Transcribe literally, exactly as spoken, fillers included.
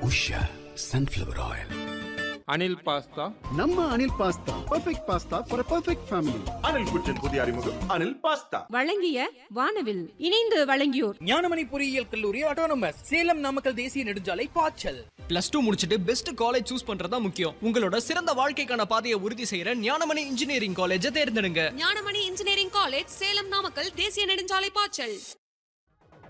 Usha sunflower oil. Anil pasta, நம்ம Anil pasta perfect pasta for a perfect family. Anil குச்சின் புதிய அறிமுகம் Anil pasta. வழங்கிய வானவில். இணைந்து வழங்கியோர் ஞானமணி பொறியியல் கல்லூரி ஆட்டோனமஸ், சேலம் நாமக்கல் தேசிய நெடுஞ்சாலை பாய்ச்சல். பிளஸ் டூ முடிச்சிட்டு பெஸ்ட் காலேஜ் சூஸ் பண்றதா முக்கியம். உங்களோட சிறந்த வாழ்க்கைக்கான பாதையை உறுதி செய்யற ஞானமணி இன்ஜினியரிங் காலேஜை தேர்ந்தெடுங்க. ஞானமணி இன்ஜினியரிங் காலேஜ், சேலம் நாமக்கல் தேசிய நெடுஞ்சாலை பாய்ச்சல்.